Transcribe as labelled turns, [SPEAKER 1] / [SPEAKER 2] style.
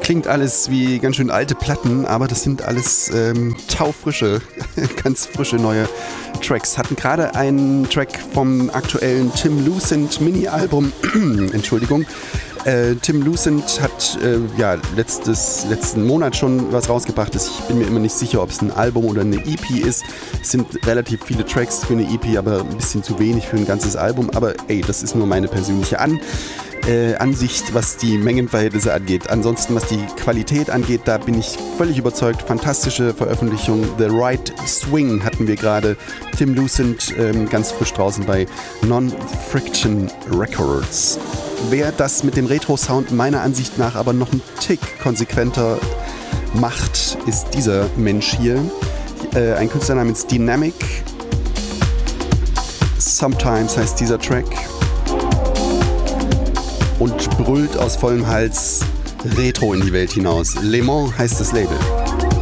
[SPEAKER 1] klingt alles wie ganz schön alte Platten, aber das sind alles taufrische, ganz frische neue Tracks. Hatten gerade einen Track vom aktuellen Tim Lucent Mini-Album, Entschuldigung. Tim Lucent hat letzten Monat schon was rausgebracht. Ich bin mir immer nicht sicher, ob es ein Album oder eine EP ist. Es sind relativ viele Tracks für eine EP, aber ein bisschen zu wenig für ein ganzes Album. Aber ey, das ist nur meine persönliche Ansicht, was die Mengenverhältnisse angeht. Ansonsten, was die Qualität angeht, da bin ich völlig überzeugt. Fantastische Veröffentlichung. The Right Swing hatten wir gerade. Tim Lucent ganz frisch draußen bei Non-Friction Records. Wer das mit dem Retro-Sound meiner Ansicht nach aber noch einen Tick konsequenter macht, ist dieser Mensch hier. Ein Künstler namens Dynamic. Sometimes heißt dieser Track. Und brüllt aus vollem Hals Retro in die Welt hinaus. Le Mans heißt das Label.